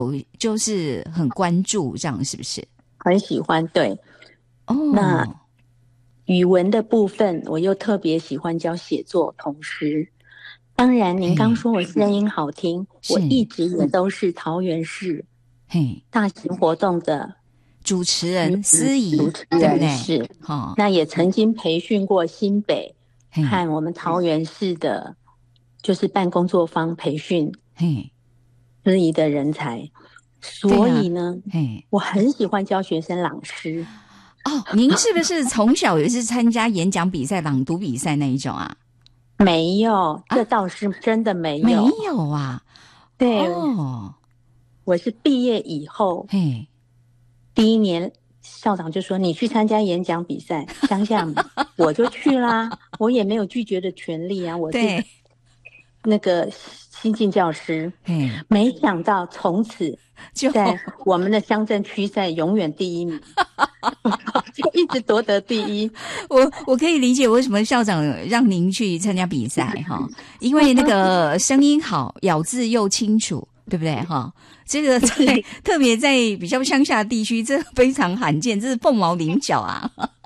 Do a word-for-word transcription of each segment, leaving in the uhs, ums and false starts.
就是很关注，这样是不是？ 很喜欢，对。 哦， 那语文的部分，我又特别喜欢教写作童诗。当然，您刚说我声音好听，我一直也都是桃园市大型活动的主持人、司仪， 主持人是。 哦， 那也曾经培训过新北和我们桃园市的，就是办工作坊培训司仪的人才。所以呢，啊、我很喜欢教学生朗诗。 哦，您是不是从小也是参加演讲比赛、朗读比赛那一种啊？ 没有，这倒是真的没有。 啊、没有啊？ 对， 哦， 我是毕业以后， 嘿， 第一年校长就说你去参加演讲比赛，乡下我就去啦，我也没有拒绝的权利啊，我是那个新进教师，没想到从此在我们的乡镇区赛永远第一名，就一直夺得第一。 我我可以理解为什么校长让您去参加比赛哈，因为那个声音好，咬字又清楚，对不对哈？这个在特别在比较乡下地区，这非常罕见，这是凤毛麟角啊！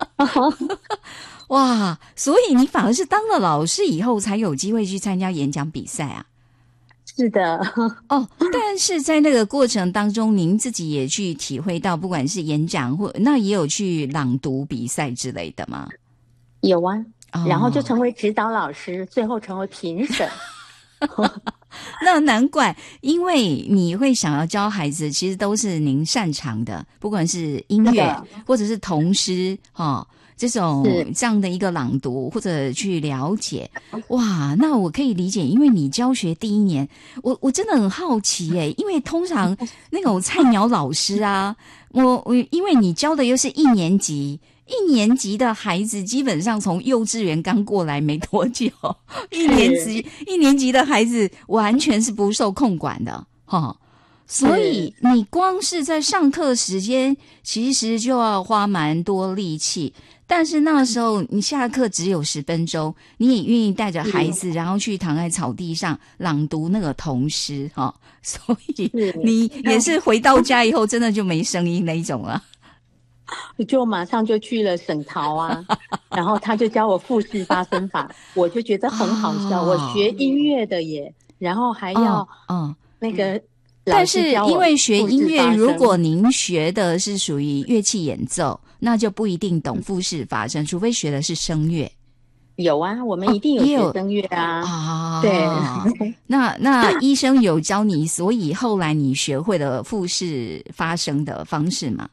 哇，所以你反而是当了老师以后才有机会去参加演讲比赛啊？ 是的。 哦，但是在那个过程当中，您自己也去体会到，不管是演讲或那也有去朗读比赛之类的吗？ 有啊，哦、然后就成为指导老师，最后成为评审。 那难怪，因为你会想要教孩子，其实都是您擅长的，不管是音乐或者是童诗哦，这种这样的一个朗读或者去了解。哇，那我可以理解，因为你教学第一年，我我真的很好奇耶，因为通常那种菜鸟老师啊，我我因为你教的又是一年级。一年级的孩子基本上从幼稚园刚过来没多久，一年级一年级的孩子完全是不受控管的哈，所以你光是在上课时间其实就要花蛮多力气，但是那时候你下课只有十分钟，你也愿意带着孩子然后去躺在草地上朗读那个童诗哈，所以你也是回到家以后真的就没声音那一种了。 就马上就去了省陶啊，然后他就教我腹式发声法，我就觉得很好笑。哦、我学音乐的耶，然后还要哦那个， 但是因为学音乐，如果您学的是属于乐器演奏，那就不一定懂腹式发声，除非学的是声乐。 有啊，我们一定有学声乐啊。 啊， 对， 那那医生有教你，所以后来你学会了腹式发声的方式吗？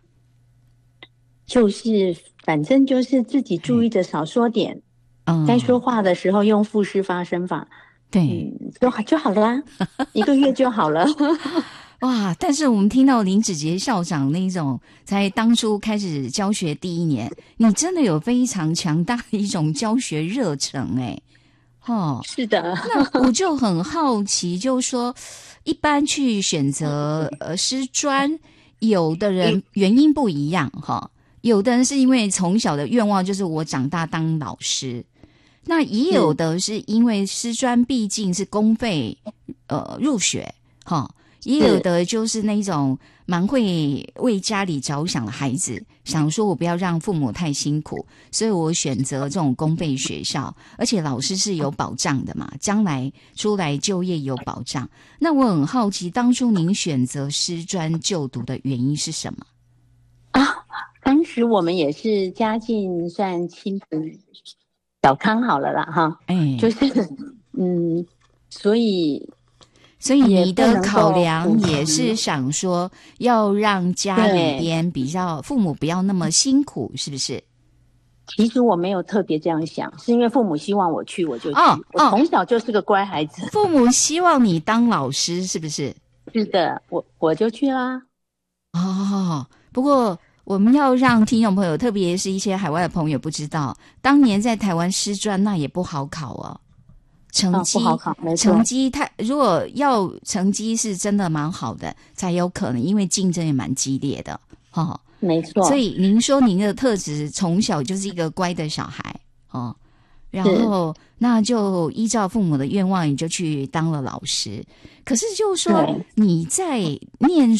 就是反正就是自己注意着少说点，嗯，该说话的时候用腹式发声法， 对， 嗯，就好就好了啦，一个月就好了。 哇！但是我们听到林子杰校长那种，在当初开始教学第一年，你真的有非常强大的一种教学热忱哎，哦， 是的。 那我就很好奇，就是说，一般去选择呃师专，有的人原因不一样哈。有的人是因为从小的愿望就是我长大当老师，那也有的是因为师专毕竟是公费呃入学哈，也有的就是那种蛮会为家里着想的孩子，想说我不要让父母太辛苦，所以我选择这种公费学校，而且老师是有保障的嘛，将来出来就业有保障。那我很好奇，当初您选择师专就读的原因是什么啊？当时我们也是家境算清贫小康好了啦哈，哎，就是嗯，所以所以你的考量也是想说要让家里边比较父母不要那么辛苦，是不是？ 其实我没有特别这样想，是因为父母希望我去我就去，哦哦、我从小就是个乖孩子。 父母希望你当老师，是不是？ 是的，我我就去啦。 哦，不过我们要让听众朋友，特别是一些海外的朋友不知道，当年在台湾师专那也不好考哦，成绩、哦、不好考，没错，成绩太如果要成绩是真的蛮好的才有可能，因为竞争也蛮激烈的哦， 没错。 所以您说您的特质从小就是一个乖的小孩哦， 然后那就依照父母的愿望，你就去当了老师。可是就是说你在念